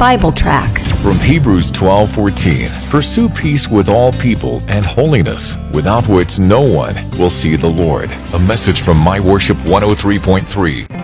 Bible tracts. From Hebrews 12:14, pursue peace with all people and holiness, without which no one will see the Lord. A message from My Worship 103.3.